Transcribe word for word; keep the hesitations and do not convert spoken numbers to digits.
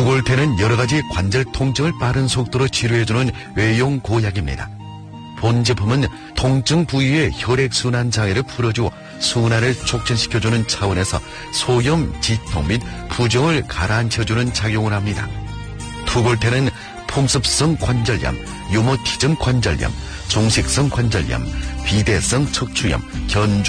투골테는 여러가지 관절 통증을 빠른 속도로 치료해주는 외용 고약입니다. 본 제품은 통증 부위의 혈액순환 장애를 풀어주고 순환을 촉진시켜주는 차원에서 소염, 지통 및 부종을 가라앉혀주는 작용을 합니다. 투골테는 풍습성 관절염, 유모티즘 관절염, 종식성 관절염, 비대성 척추염, 견주